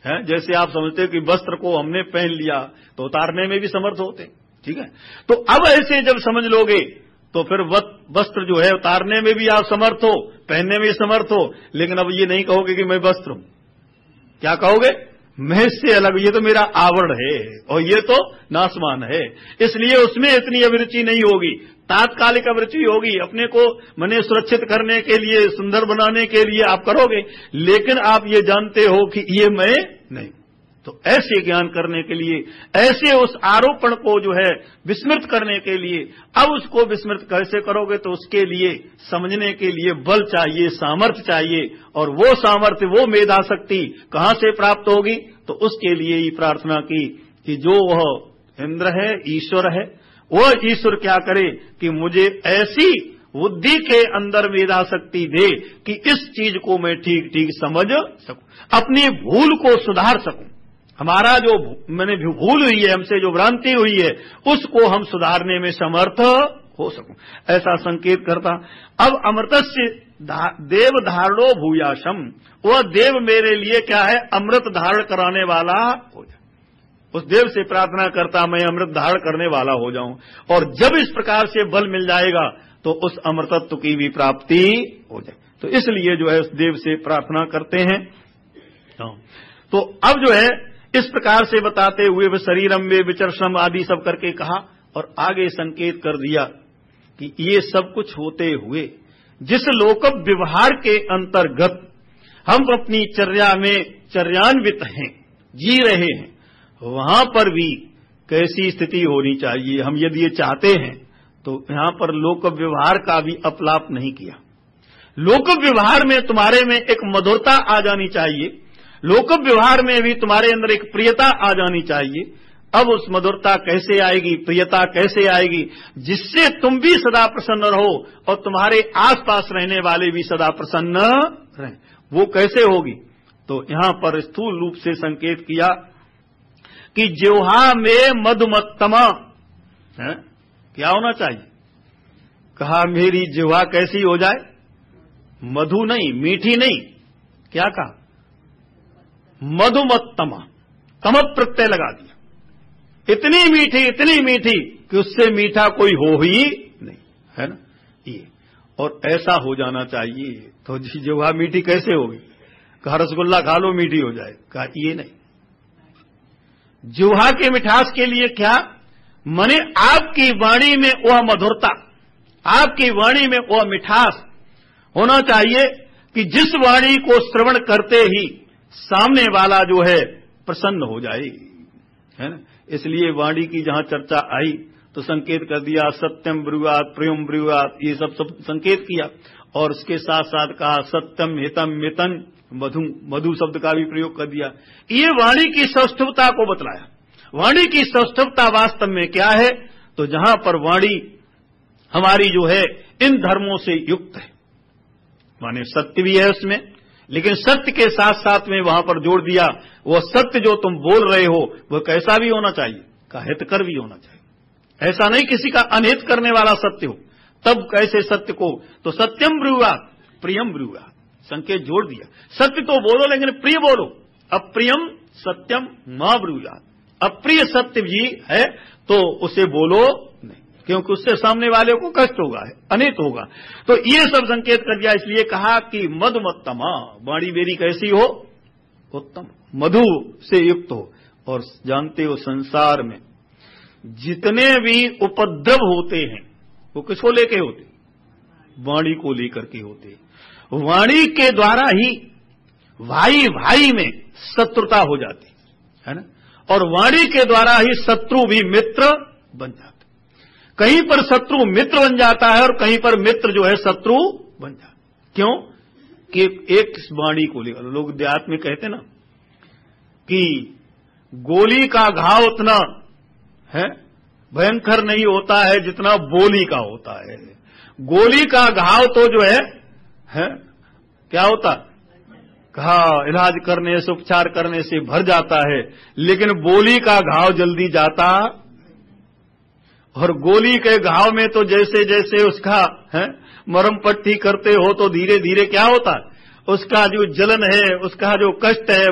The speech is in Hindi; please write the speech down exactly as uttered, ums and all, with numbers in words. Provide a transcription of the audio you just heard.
है। जैसे आप समझते हो कि वस्त्र को हमने पहन लिया तो उतारने में भी समर्थ होते, ठीक है। तो अब ऐसे जब समझ लोगे तो फिर वस्त्र जो है उतारने में भी आप समर्थ हो, पहनने में भी समर्थ हो, लेकिन अब ये नहीं कहोगे कि मैं वस्त्र हूं। क्या कहोगे? मैं इससे अलग, ये तो मेरा आवरण है और ये तो नासमान है, इसलिए उसमें इतनी अभिरुचि नहीं होगी। तात्कालिक अभिरुचि होगी, अपने को मने सुरक्षित करने के लिए, सुंदर बनाने के लिए आप करोगे, लेकिन आप ये जानते हो कि ये मैं नहीं। तो ऐसे ज्ञान करने के लिए, ऐसे उस आरोपण को जो है विस्मृत करने के लिए, अब उसको विस्मृत कैसे करोगे? तो उसके लिए समझने के लिए बल चाहिए, सामर्थ्य चाहिए, और वो सामर्थ्य, वो मेधा शक्ति कहां से प्राप्त होगी? तो उसके लिए ही प्रार्थना की कि जो वह इंद्र है, ईश्वर है, वह ईश्वर क्या करे कि मुझे ऐसी बुद्धि के अंदर मेधा शक्ति दे कि इस चीज को मैं ठीक ठीक समझ सकूं, अपनी भूल को सुधार सकूं। हमारा जो मैंने भूल हुई है, हमसे जो भ्रांति हुई है, उसको हम सुधारने में समर्थ हो सकूं, ऐसा संकेत करता। अब अमृतस्य देव धारणो भूयाशम, वह देव मेरे लिए क्या है? अमृत धारण कराने वाला हो जाए। उस देव से प्रार्थना करता मैं अमृत धारण करने वाला हो जाऊं, और जब इस प्रकार से बल मिल जाएगा तो उस अमृतत्व की भी प्राप्ति हो जाए। तो इसलिए जो है उस देव से प्रार्थना करते हैं। तो अब जो है इस प्रकार से बताते हुए वह शरीरम में विचर्षम आदि सब करके कहा, और आगे संकेत कर दिया कि ये सब कुछ होते हुए जिस लोक व्यवहार के अंतर्गत हम अपनी चर्या में चर्यान्वित हैं, जी रहे हैं, वहां पर भी कैसी स्थिति होनी चाहिए। हम यदि ये चाहते हैं तो यहां पर लोक व्यवहार का भी अपलाप नहीं किया। लोक व्यवहार में तुम्हारे में एक मधुरता आ जानी चाहिए, लोक व्यवहार में भी तुम्हारे अंदर एक प्रियता आ जानी चाहिए। अब उस मधुरता कैसे आएगी, प्रियता कैसे आएगी? जिससे तुम भी सदा प्रसन्न रहो और तुम्हारे आसपास रहने वाले भी सदा प्रसन्न रहें। वो कैसे होगी? तो यहां पर स्थूल रूप से संकेत किया कि जिह्वा में मधुमत्तमा है, क्या होना चाहिए? कहा मेरी जिह्वा कैसी हो जाए? मधु नहीं, मीठी नहीं, क्या कहा? मधुमत्तमा, तम प्रत्यय लगा दिया। इतनी मीठी, इतनी मीठी कि उससे मीठा कोई हो ही नहीं, है ना ये। और ऐसा हो जाना चाहिए। तो जिह्वा मीठी कैसे होगी? कहा रसगुल्ला खा लो मीठी हो जाए, कहा ये नहीं। जिह्वा के मिठास के लिए क्या? माने आपकी वाणी में वह मधुरता, आपकी वाणी में वह मिठास होना चाहिए कि जिस वाणी को श्रवण करते ही सामने वाला जो है प्रसन्न हो जाए, है ना। इसलिए वाणी की जहां चर्चा आई तो संकेत कर दिया सत्यम ब्रुवात, प्रियम ब्रुवात, ये सब सब संकेत किया, और उसके साथ साथ कहा सत्यम हितम मितन, मधु, मधु शब्द का भी प्रयोग कर दिया। ये वाणी की सौष्ठवता को बतलाया। वाणी की सौष्ठवता वास्तव में क्या है? तो जहां पर वाणी हमारी जो है इन धर्मों से युक्त है, माने सत्य भी है उसमें, लेकिन सत्य के साथ साथ में वहां पर जोड़ दिया वो सत्य जो तुम बोल रहे हो वह कैसा भी होना चाहिए? का हितकर भी होना चाहिए। ऐसा नहीं किसी का अनहित करने वाला सत्य हो, तब कैसे सत्य को? तो सत्यम ब्रुवात, प्रियम ब्रुवात, संकेत जोड़ दिया। सत्य तो बोलो लेकिन प्रिय बोलो। अप्रियम सत्यम मां ब्रुवात, अप्रिय सत्य भी है तो उसे बोलो नहीं, क्योंकि उससे सामने वाले को कष्ट होगा, अनित होगा। तो ये सब संकेत कर दिया। इसलिए कहा कि मधुमत्तमा, वाणी मेरी कैसी हो? उत्तम, मधु से युक्त हो। और जानते हो संसार में जितने भी उपद्रव होते हैं वो किसको लेके होते? वाणी को लेकर के होते। वाणी के द्वारा ही भाई भाई में शत्रुता हो जाती है ना, और वाणी के द्वारा ही शत्रु भी मित्र बन जाता। कहीं पर शत्रु मित्र बन जाता है और कहीं पर मित्र जो है शत्रु बन जाता। क्यों? कि एक वाणी को लेकर लोग देहात में कहते ना कि गोली का घाव उतना है भयंकर नहीं होता है जितना बोली का होता है। गोली का घाव तो जो है, है क्या होता? कहा इलाज करने से, उपचार करने से भर जाता है, लेकिन बोली का घाव जल्दी जाता। और गोली के घाव में तो जैसे जैसे उसका है मरम पट्टी करते हो तो धीरे धीरे क्या होता है? उसका जो जलन है, उसका जो कष्ट है